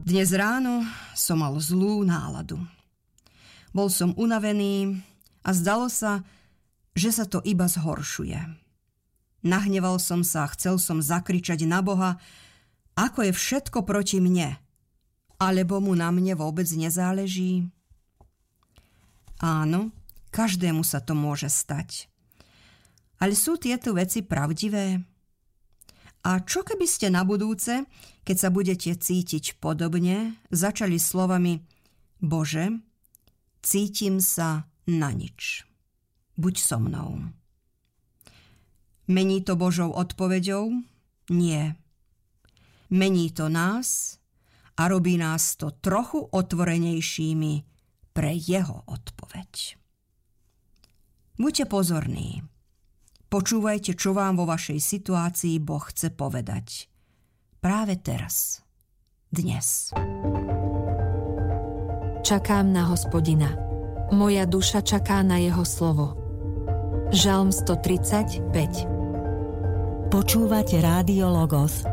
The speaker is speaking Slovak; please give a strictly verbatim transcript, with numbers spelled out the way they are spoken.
Dnes ráno som mal zlú náladu. Bol som unavený a zdalo sa, že sa to iba zhoršuje. Nahneval som sa a chcel som zakričať na Boha, ako je všetko proti mne, alebo mu na mne vôbec nezáleží. Áno, každému sa to môže stať. Ale sú tieto veci pravdivé? A čo keby ste na budúce, keď sa budete cítiť podobne, začali slovami: Bože, cítim sa na nič. Buď so mnou. Mení to Božou odpoveďou? Nie. Mení to nás a robí nás to trochu otvorenejšími pre jeho odpoveď. Buďte pozorní. Počúvajte, čo vám vo vašej situácii Boh chce povedať. Práve teraz. Dnes. Čakám na Hospodina. Moja duša čaká na jeho slovo. Žalm stotridsaťpäť. Počúvate Rádio Logos,